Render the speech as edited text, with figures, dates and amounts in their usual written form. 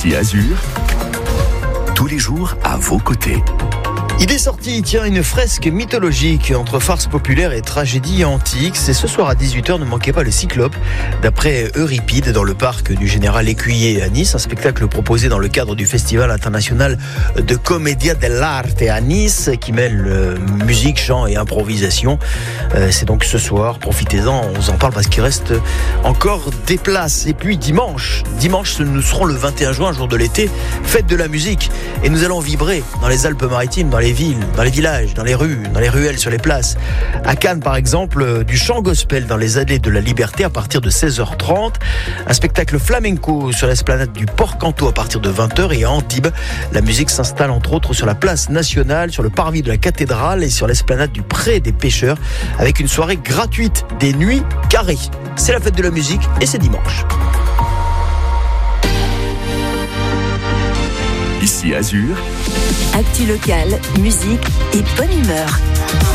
Ici Azur, tous les jours à vos côtés. Il est sorti, une fresque mythologique entre farce populaire et tragédie antique. C'est ce soir à 18h, ne manquez pas le Cyclope, d'après Euripide, dans le parc du Général Écuyer à Nice. Un spectacle proposé dans le cadre du Festival international de Commedia dell'arte à Nice, qui mêle musique, chant et improvisation. C'est donc ce soir, profitez-en, on vous en parle parce qu'il reste encore des places. Et puis dimanche, nous serons le 21 juin, jour de l'été, fête de la musique. Et nous allons vibrer dans les Alpes-Maritimes, dans les villes, dans les villages, dans les rues, dans les ruelles, sur les places. À Cannes, par exemple, du chant gospel dans les allées de la Liberté à partir de 16h30. Un spectacle flamenco sur l'esplanade du Port-Canto à partir de 20h. Et à Antibes, la musique s'installe entre autres sur la place nationale, sur le parvis de la cathédrale et sur l'esplanade du Pré des Pêcheurs, avec une soirée gratuite des Nuits Carrées. C'est la fête de la musique et c'est dimanche. Ici Azur, actu locale, musique et bonne humeur.